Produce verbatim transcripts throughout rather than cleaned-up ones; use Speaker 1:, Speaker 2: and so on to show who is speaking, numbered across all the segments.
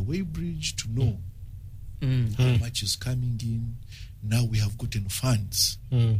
Speaker 1: weighbridge to know
Speaker 2: mm.
Speaker 1: how
Speaker 2: mm.
Speaker 1: much is coming in. Now we have gotten funds
Speaker 2: mm.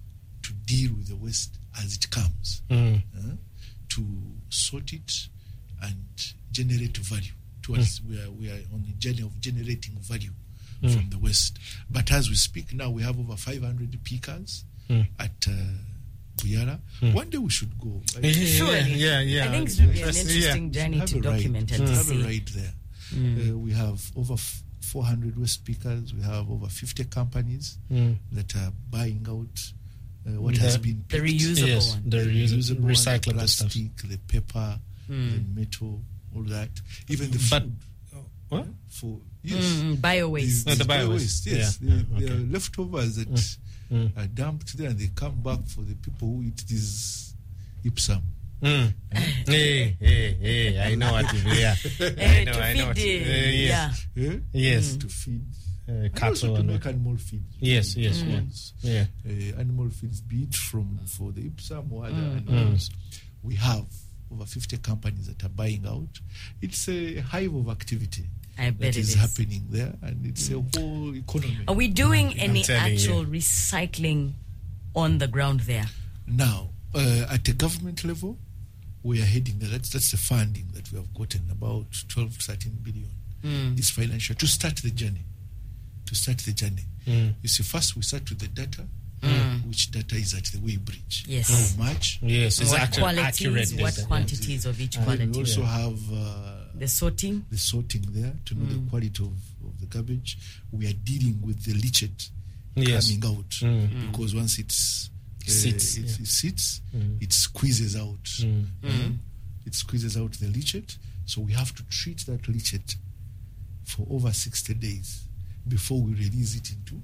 Speaker 1: to deal with the waste as it comes,
Speaker 2: mm.
Speaker 1: uh, to sort it and generate value. Towards mm. we are we are on the journey of generating value mm. from the waste. But as we speak now, we have over five hundred pickers mm. at uh, Buyara. Mm. One day we should go.
Speaker 2: Yeah, sure. Yeah, yeah.
Speaker 3: I think it would be an interesting yeah. journey to document
Speaker 1: ride.
Speaker 3: and
Speaker 1: mm.
Speaker 3: to
Speaker 1: have
Speaker 3: see.
Speaker 1: a ride there. Mm. Uh, we have over f- four hundred waste pickers. We have over fifty companies mm. that are buying out uh, what
Speaker 2: the,
Speaker 1: has been
Speaker 3: picked. The reusable
Speaker 2: yes,
Speaker 3: one.
Speaker 2: The reusable,
Speaker 1: reusable
Speaker 2: recyclable
Speaker 1: one, the plastic,
Speaker 2: stuff.
Speaker 1: the paper,
Speaker 3: mm.
Speaker 1: the metal, all that. Even the
Speaker 2: but,
Speaker 1: food.
Speaker 2: What?
Speaker 1: For yes,
Speaker 3: mm, bio waste.
Speaker 1: These,
Speaker 2: no, the bio
Speaker 1: waste. Yes,
Speaker 2: yeah.
Speaker 1: the,
Speaker 2: okay.
Speaker 1: the leftovers that mm.
Speaker 2: Mm.
Speaker 1: are dumped there, and they come back for the people who eat this ipsum.
Speaker 2: Mm. hey, hey, hey! I know what you mean. Yeah,
Speaker 3: I
Speaker 2: know,
Speaker 3: to
Speaker 2: I know.
Speaker 3: Feed the,
Speaker 2: uh, yes.
Speaker 3: Yeah.
Speaker 1: Yeah?
Speaker 2: Yes.
Speaker 1: Mm. To feed
Speaker 2: uh, cattle
Speaker 1: to
Speaker 2: and
Speaker 1: make animal feed.
Speaker 2: Yes, yes,
Speaker 1: mm.
Speaker 2: yeah.
Speaker 1: Uh, animal feeds, be it from for the ipsum or other
Speaker 3: mm.
Speaker 1: animals. Mm. We have over fifty companies that are buying out. It's a hive of activity.
Speaker 3: I bet
Speaker 1: that
Speaker 3: it
Speaker 1: is,
Speaker 3: is
Speaker 1: happening there, and it's mm. a whole economy.
Speaker 3: Are we doing any actual
Speaker 2: you.
Speaker 3: recycling on the ground there?
Speaker 1: Now, uh, at the government level, we are heading there. That's, that's the funding that we have gotten, about twelve, thirteen billion.
Speaker 3: Mm.
Speaker 1: It's financial to start the journey. To start the journey.
Speaker 2: Mm.
Speaker 1: You see, first we start with the data,
Speaker 3: mm.
Speaker 1: which data is at the weighbridge.
Speaker 3: Yes.
Speaker 1: How much?
Speaker 2: Yes, it's
Speaker 3: what
Speaker 2: actual,
Speaker 3: qualities,
Speaker 2: accurate
Speaker 3: what
Speaker 2: data.
Speaker 3: quantities of each
Speaker 1: and
Speaker 3: quality.
Speaker 1: We also
Speaker 2: yeah.
Speaker 1: have uh,
Speaker 3: the sorting.
Speaker 1: the sorting there to know
Speaker 3: mm.
Speaker 1: the quality of, of the garbage. We are dealing with the leachate
Speaker 2: yes.
Speaker 1: coming out
Speaker 2: mm.
Speaker 1: because once it's uh,
Speaker 2: sits,
Speaker 1: it,
Speaker 2: yeah.
Speaker 1: it sits,
Speaker 2: mm.
Speaker 1: it squeezes out.
Speaker 2: Mm.
Speaker 1: Uh,
Speaker 3: mm.
Speaker 1: It squeezes out the leachate, so we have to treat that leachate for over sixty days before we release it into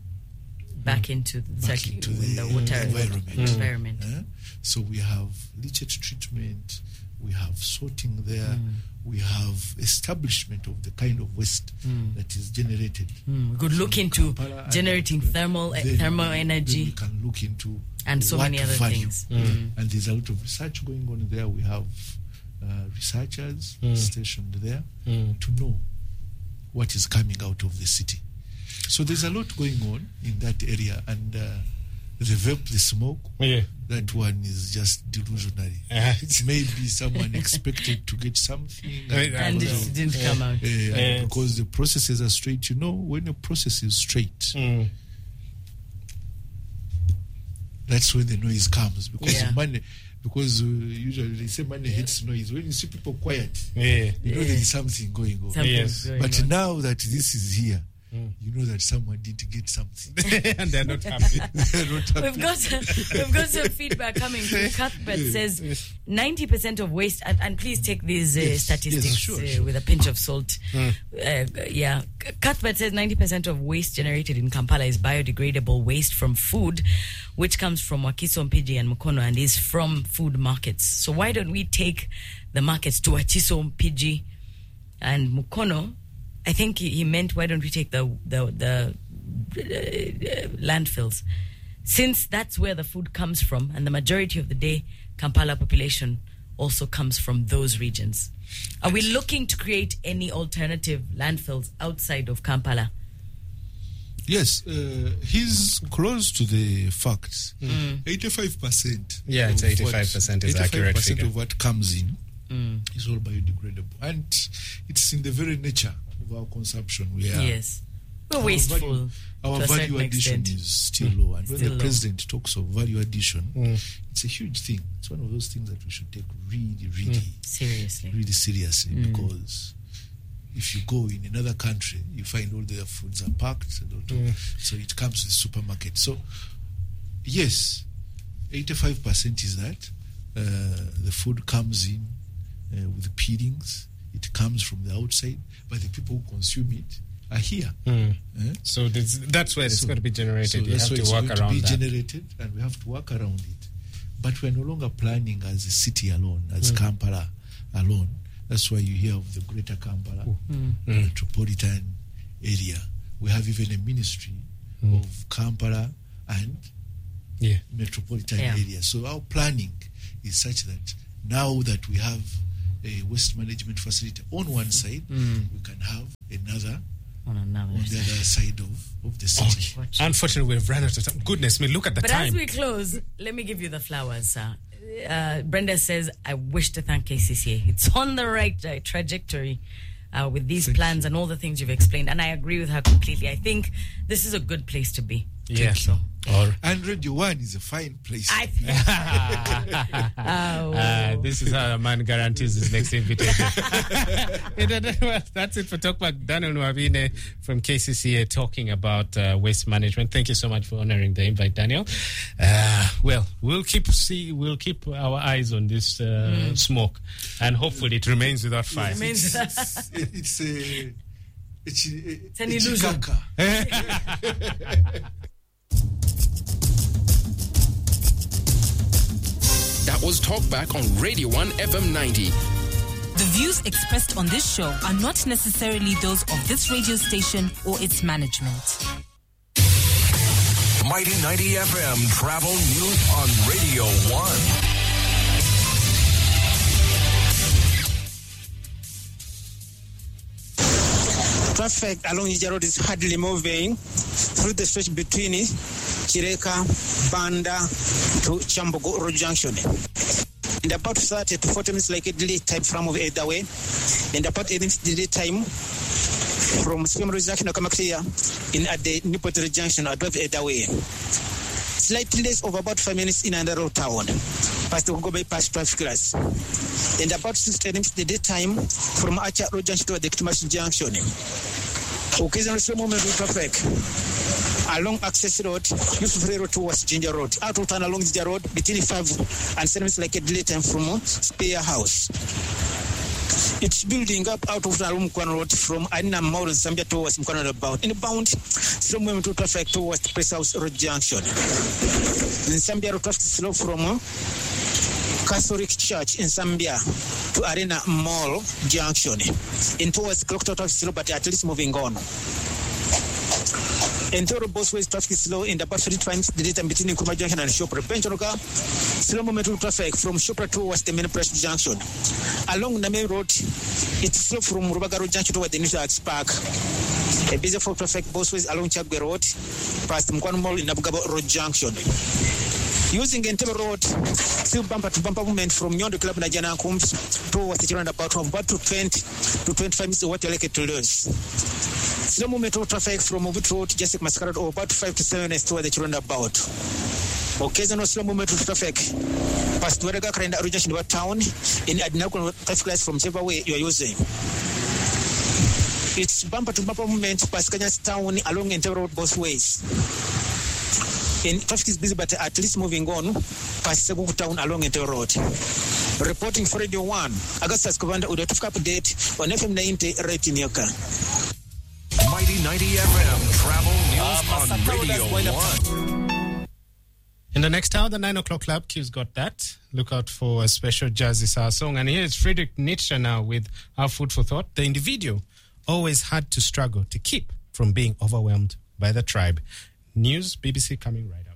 Speaker 3: back into the,
Speaker 1: back
Speaker 3: circuit,
Speaker 1: into
Speaker 3: in
Speaker 1: the,
Speaker 3: the water
Speaker 1: environment.
Speaker 3: Mm. environment.
Speaker 1: Uh, so we have leachate treatment, we have sorting there,
Speaker 3: mm.
Speaker 1: we have establishment of the kind of waste
Speaker 3: mm.
Speaker 1: that is generated.
Speaker 3: Mm. We could look into
Speaker 1: Kampala
Speaker 3: generating thermal uh, thermal energy.
Speaker 1: We can look into
Speaker 3: and so many other
Speaker 1: value.
Speaker 3: things.
Speaker 1: Mm.
Speaker 3: Mm.
Speaker 1: And there's a lot of research going on there. We have uh, researchers
Speaker 2: mm.
Speaker 1: stationed there
Speaker 2: mm.
Speaker 1: to know what is coming out of the city. So there's a lot going on in that area, and uh, the vape, the smoke,
Speaker 2: yeah.
Speaker 1: that one is just delusionary.
Speaker 2: Uh,
Speaker 1: Maybe someone expected to get something,
Speaker 3: and, and it of, didn't uh, come out.
Speaker 1: Uh,
Speaker 2: uh,
Speaker 1: because the processes are straight. You know, when a process is straight,
Speaker 2: mm.
Speaker 1: that's when the noise comes. Because
Speaker 3: yeah.
Speaker 1: money, because uh, usually they say money hates noise. When you see people quiet,
Speaker 2: yeah.
Speaker 1: you know
Speaker 3: yeah.
Speaker 1: there is something going on.
Speaker 2: Yes.
Speaker 3: Going
Speaker 1: but
Speaker 3: on.
Speaker 1: now that this is here,
Speaker 2: mm.
Speaker 1: you know that someone did get something.
Speaker 2: and they're not happy.
Speaker 1: They're not happy.
Speaker 3: We've got we've got some feedback coming through. Cuthbert says ninety percent of waste, and, and please take these uh,
Speaker 1: yes,
Speaker 3: statistics
Speaker 1: yes, sure,
Speaker 3: uh,
Speaker 1: sure.
Speaker 3: with a pinch of salt.
Speaker 2: Mm.
Speaker 3: Uh, yeah, Cuthbert says ninety percent of waste generated in Kampala is biodegradable waste from food, which comes from Wakiso, Mpigi, and Mukono, and is from food markets. So why don't we take the markets to Wakiso, Mpigi, and Mukono? I think he meant, why don't we take the the, the uh, landfills? Since that's where the food comes from, and the majority of the day Kampala population also comes from those regions. Are we looking to create any alternative landfills outside of Kampala?
Speaker 1: Yes, uh, he's close to the facts.
Speaker 3: Mm.
Speaker 1: eighty-five percent.
Speaker 2: Yeah, it's eighty-five percent is accurate figure.
Speaker 1: eighty-five percent of what comes in
Speaker 3: mm.
Speaker 1: is all biodegradable. And it's in the very nature of our consumption. We are,
Speaker 3: yes. We're
Speaker 1: our
Speaker 3: wasteful.
Speaker 1: Value, our value addition
Speaker 3: extent.
Speaker 1: is still low. And
Speaker 3: Still
Speaker 1: when the
Speaker 3: low.
Speaker 1: president talks of value addition,
Speaker 2: mm.
Speaker 1: it's a huge thing. It's one of those things that we should take really, really,
Speaker 3: mm. seriously.
Speaker 1: really seriously
Speaker 3: Mm.
Speaker 1: because if you go in another country, you find all their foods are packed, and all
Speaker 2: Mm.
Speaker 1: so it comes to the supermarket. So, yes, eighty-five percent is that. Uh, the food comes in uh, with peelings. It comes from the outside, but the people who consume it are here.
Speaker 2: Mm.
Speaker 1: Eh?
Speaker 2: So this, that's where it's
Speaker 1: So-
Speaker 2: got to be generated.
Speaker 1: So
Speaker 2: you
Speaker 1: that's
Speaker 2: have
Speaker 1: why
Speaker 2: to
Speaker 1: it's
Speaker 2: work
Speaker 1: going to
Speaker 2: around
Speaker 1: be
Speaker 2: that.
Speaker 1: generated, and we have to work around it. But we're no longer planning as a city alone, as
Speaker 2: Mm.
Speaker 1: Kampala alone. That's why you hear of the Greater Kampala
Speaker 3: Mm.
Speaker 2: Mm.
Speaker 1: metropolitan area. We have even a ministry
Speaker 2: Mm.
Speaker 1: of Kampala and
Speaker 2: Yeah.
Speaker 1: metropolitan
Speaker 3: Yeah.
Speaker 1: area. So our planning is such that now that we have a waste management facility on one side,
Speaker 3: Mm.
Speaker 1: we can have a another
Speaker 3: On another.
Speaker 1: on the other side of, of the city.
Speaker 2: Okay. Unfortunately, we've run out of time. Goodness me, look at the
Speaker 3: But
Speaker 2: time.
Speaker 3: as we close, let me give you the flowers, sir. Uh, Brenda says, I wish to thank K C C A. It's on the right uh, trajectory uh, with these
Speaker 1: Thank
Speaker 3: plans and all the things you've explained. And I agree with her completely. I think this is a good place to be.
Speaker 2: Yeah.
Speaker 1: Thank you.
Speaker 2: Or,
Speaker 1: And Radio One is a fine place.
Speaker 3: I oh.
Speaker 2: uh, this is how a man guarantees his next invitation. Well, that's it for Talkback. Daniel Nwabine from K C C A talking about uh, waste management. Thank you so much for honoring the invite, Daniel. Uh, well, we'll keep see we'll keep our eyes on this uh, mm. smoke, and hopefully it remains without fire.
Speaker 1: It's, it's, it's a it's, a,
Speaker 3: it's an
Speaker 1: a
Speaker 3: illusion.
Speaker 4: That was Talkback on Radio one F M ninety.
Speaker 5: The views expressed on this show are not necessarily those of this radio station or its management.
Speaker 6: Mighty ninety F M Travel News on Radio one.
Speaker 7: Traffic along Ija Road is hardly moving through the stretch between Chireka, Banda to Chambogo Road Junction. In about thirty to forty minutes like a delay time from of either way. In about eight minutes delay time from Swim Road Junction to Kamakria in at the Newport Road Junction or Drive either way. Slightly less of about five minutes in another town. Past the go by past traffic lights. In about six minutes the daytime from Archer Road Junction to the Kitumashi Junction. Occasionally slow movement of traffic along Access Road, Yusuf Road towards Ginger Road. Out of town along Ginger Road between five and seven minutes like a delay time from Spear House. It's building up out of the Mkwana Road from Adina Mall and Zambia towards Mkwana Road bound. Inbound, slow movement of traffic towards Press House Road Junction. In Zambia, road traffic slow from uh, Catholic Church in Zambia to Arena Mall Junction. In towards clock traffic slow, but at least moving on. In total, both ways traffic is slow in the about three times the daytime between Nkrumah Junction and Shopra. Benchoroka, slow movement of traffic from Shopra towards the main press junction. Along the main road, it's slow from Rubaga Road Junction toward the New Arts Park. A busy for traffic both ways along Chagbe Road, past Mkwana Mall in Nabugabo Road Junction. Using Entebbe Road, still bumper to bumper movement from Nyondo Club Najana Kums towards the roundabout from about to twenty to twenty-five minutes of what you like to lose. Slow movement of traffic from Mobit Road, Jessica Masquerade, or about five to seven minutes toward the roundabout. Occasional slow movement of traffic past Werega Karenda Origination about town in Adinako traffic lights from whichever way you are using. It's bumper to bumper movement past Kenya's town along Entebbe Road both ways. In traffic is busy, but at least moving on past Segugu Town along Entebbe Road. Reporting for Radio one, Augustus Kovanda Udotufka update on F M ninety rating Yoka.
Speaker 6: Mighty ninety F M Travel News on Radio one.
Speaker 2: In the next hour, the nine o'clock club, Q's got that. Look out for a special Jazzy Sour song. And here's Friedrich Nietzsche now with our food for thought. The individual always had to struggle to keep from being overwhelmed by the tribe. News, B B C coming right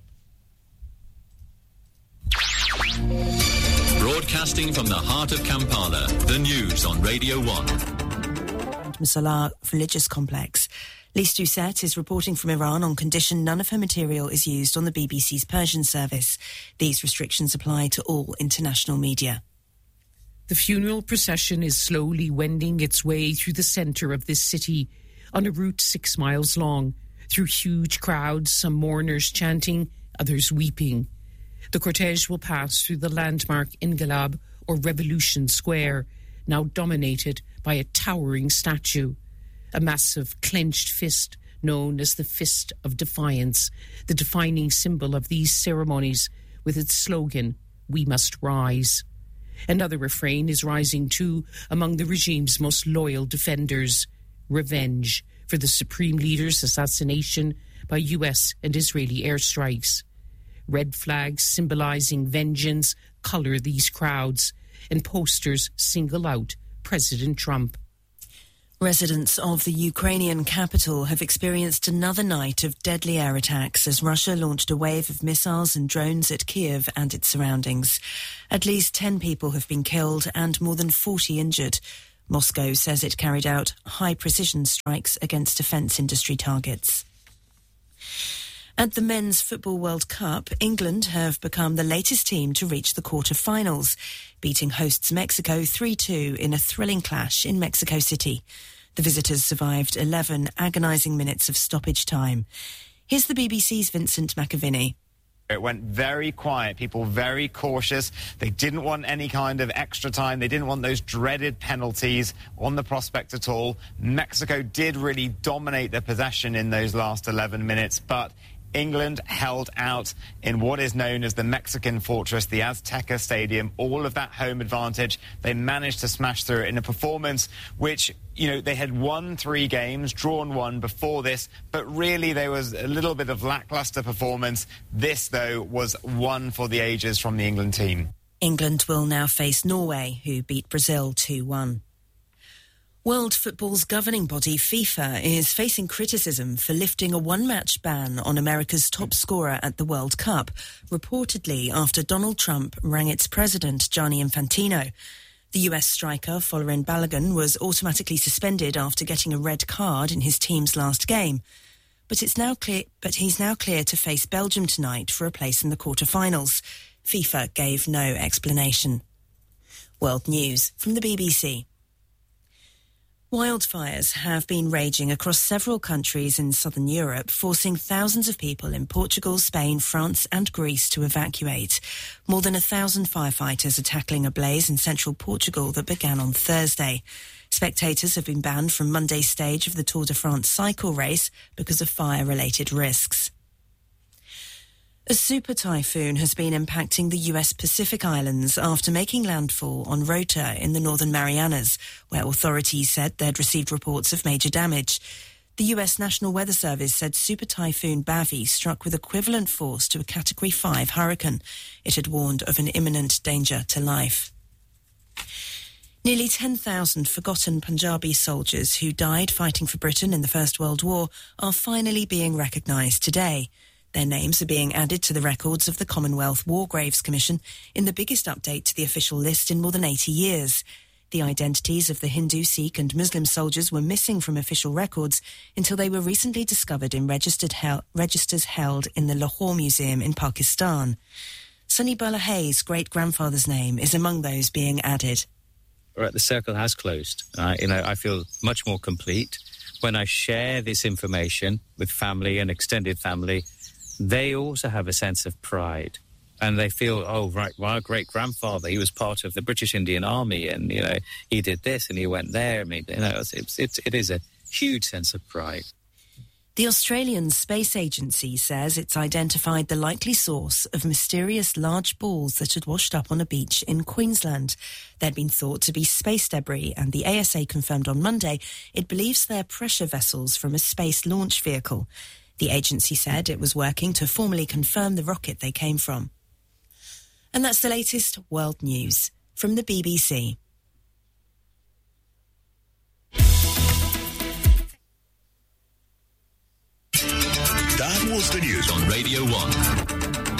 Speaker 2: up.
Speaker 8: Broadcasting from the heart of Kampala, the news on Radio one.
Speaker 9: Musala religious complex. Lise Doucette is reporting from Iran on condition none of her material is used on the B B C's Persian service. These restrictions apply to all international media.
Speaker 10: The funeral procession is slowly wending its way through the centre of this city on a route six miles long, through huge crowds, some mourners chanting, others weeping. The cortege will pass through the landmark Ingelab, or Revolution Square, now dominated by a towering statue, a massive clenched fist known as the Fist of Defiance, the defining symbol of these ceremonies with its slogan, "We must rise." Another refrain is rising too among the regime's most loyal defenders, revenge for the supreme leader's assassination by U S and Israeli airstrikes. Red flags symbolizing vengeance color these crowds, and posters single out President Trump.
Speaker 9: Residents of the Ukrainian capital have experienced another night of deadly air attacks as Russia launched a wave of missiles and drones at Kiev and its surroundings. At least ten people have been killed and more than forty injured. Moscow says it carried out high-precision strikes against defence industry targets. At the Men's Football World Cup, England have become the latest team to reach the quarter-finals, beating hosts Mexico three two in a thrilling clash in Mexico City. The visitors survived eleven agonising minutes of stoppage time. Here's the B B C's Vincent McAviney.
Speaker 11: It went very quiet, people very cautious. They didn't want any kind of extra time. They didn't want those dreaded penalties on the prospect at all. Mexico did really dominate their possession in those last eleven minutes, but England held out in what is known as the Mexican fortress, the Azteca Stadium. All of that home advantage, they managed to smash through it in a performance which, you know, they had won three games, drawn one before this, but really there was a little bit of lackluster performance. This, though, was one for the ages from the England team.
Speaker 9: England will now face Norway, who beat Brazil two one. World football's governing body, FIFA, is facing criticism for lifting a one-match ban on America's top scorer at the World Cup, reportedly after Donald Trump rang its president, Gianni Infantino. The U S striker, Folarin Balogun, was automatically suspended after getting a red card in his team's last game. But it's now clear, but he's now clear to face Belgium tonight for a place in the quarter-finals. FIFA gave no explanation. World News from the B B C. Wildfires have been raging across several countries in southern Europe, forcing thousands of people in Portugal, Spain, France and Greece to evacuate. More than a thousand firefighters are tackling a blaze in central Portugal that began on Thursday. Spectators have been banned from Monday's stage of the Tour de France cycle race because of fire-related risks. A super typhoon has been impacting the U S Pacific Islands after making landfall on Rota in the Northern Marianas, where authorities said they'd received reports of major damage. The U S National Weather Service said super typhoon Bavi struck with equivalent force to a Category five hurricane. It had warned of an imminent danger to life. Nearly ten thousand forgotten Punjabi soldiers who died fighting for Britain in the First World War are finally being recognised today. Their names are being added to the records of the Commonwealth War Graves Commission in the biggest update to the official list in more than eighty years. The identities of the Hindu, Sikh and Muslim soldiers were missing from official records until they were recently discovered in registered hel- registers held in the Lahore Museum in Pakistan. Sunny Bala Hay's great-grandfather's name is among those being added.
Speaker 12: Right, the circle has closed. Uh, you know, I feel much more complete. When I share this information with family and extended family, they also have a sense of pride. And they feel, oh, right, well, our great-grandfather, he was part of the British Indian Army, and, you know, he did this and he went there. I mean, you know, it's, it's, it's, it is a huge sense of pride.
Speaker 9: The Australian Space Agency says it's identified the likely source of mysterious large balls that had washed up on a beach in Queensland. They'd been thought to be space debris, and the A S A confirmed on Monday it believes they're pressure vessels from a space launch vehicle. The agency said it was working to formally confirm the rocket they came from. And that's the latest world news from the B B C.
Speaker 6: That was the news on Radio one.